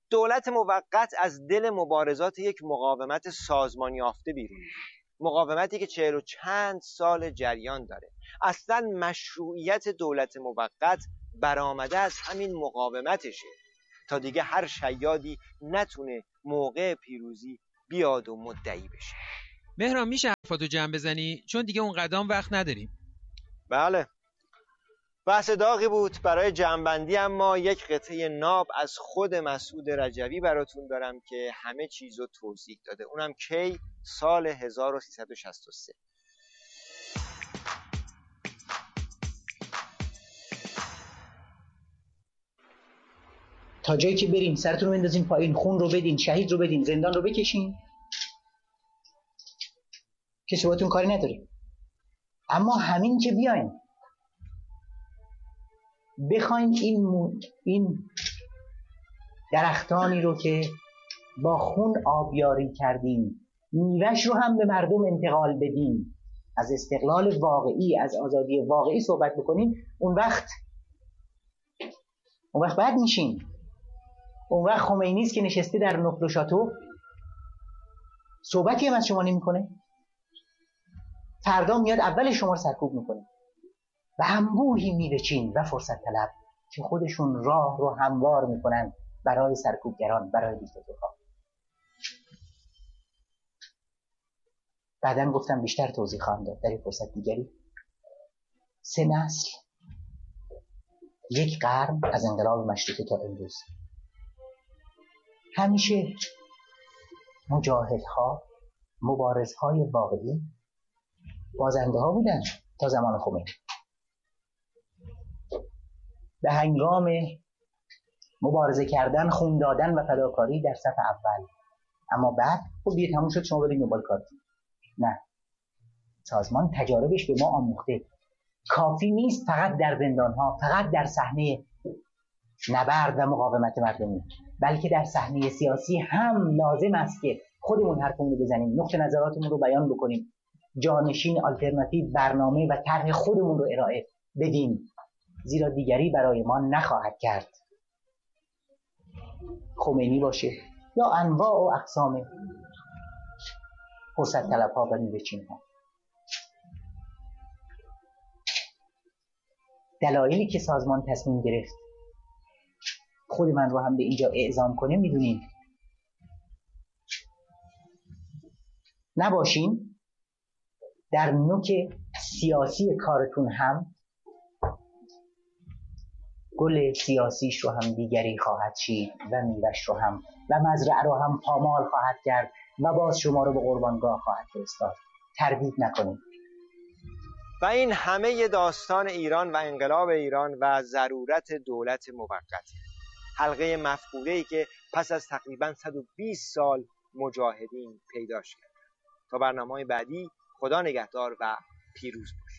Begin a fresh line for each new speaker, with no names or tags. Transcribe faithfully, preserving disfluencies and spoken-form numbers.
دولت موقت از دل مبارزات یک مقاومت سازمان یافته بیرون، مقاومتی که چهل و چند سال جریان داره. اصلا مشروعیت دولت موقت برآمده از همین مقاومتشه تا دیگه هر شیادی نتونه موقع پیروزی بیاد و مدعی بشه.
مهران میشه حرفاتو جمع بزنی؟ چون دیگه اون قدم وقت نداریم.
بله، بحث داغی بود برای جمع‌بندی، اما یک قطعه ناب از خود مسعود رجوی براتون دارم که همه چیزو توضیح داده. اونم کی؟ سال هزار و سیصد و شصت و سه.
تا جایی که بریم سرتون رو بندازین پایین، خون رو بدین، شهید رو بدین، زندان رو بکشین، کسی باهاتون کاری نداره. اما همین که بیاین بخواین این مو... این درختانی رو که با خون آبیاری کردیم میوه‌اش رو هم به مردم انتقال بدیم، از استقلال واقعی، از آزادی واقعی صحبت بکنیم، اون وقت اون وقت بد میشین. اون وقت خمینی است که نشسته در نقل و شاتو صحبتی هم از شما نمی‌کنه، فردا میاد اول شما رو سرکوب میکنه و انبوهی میوه‌چین و فرصت طلب که خودشون راه رو هموار میکنن برای سرکوبگران، برای دیکتاتورها. بعداً گفتم بیشتر توضیح خواهم داد در این فرصت دیگری. سه نسل، یک قرن از انقلاب مشروطه تا امروز، همیشه مجاهدها، مبارزهای واقعی بازنده ها بودن تا زمان خمینی. به هنگام مبارزه کردن، خون دادن و فداکاری در صف اول، اما بعد خب دیگه تموم شد، شما برید دنبال کار. نه، سازمان تجاربش به ما آموخته کافی نیست فقط در زندان‌ها، فقط در صحنه نبرد و مقاومت مردمی، بلکه در صحنه سیاسی هم لازم است که خودمون حرفمون رو بزنیم، نقطه نظراتمون رو بیان بکنیم، جانشین، آلترناتیو، برنامه و طرح خودمون رو ارائه بدیم، زیرا دیگری برای ما نخواهد کرد. خمینی باشه یا انواع و اقسام فرصت طلب‌ها و میوه‌چین‌ها. دلایلی که سازمان تصمیم گرفت خود من رو هم به اینجا اعزام کنه میدونین. نباشین در نوک سیاسی کارتون هم گل سیاسیش رو هم دیگری خواهد چید و میوه‌اش رو هم و مزرعه رو هم پامال خواهد کرد و باز شما رو به قربانگاه خواهد فرستاد. تردید نکنید.
و این همه داستان ایران و انقلاب ایران و ضرورت دولت موقت، حلقه مفقوده‌ای که پس از تقریباً صد و بیست سال مجاهدین پیداش کرد. تا برنامه‌های بعدی، خدا نگهدار و پیروز باشید.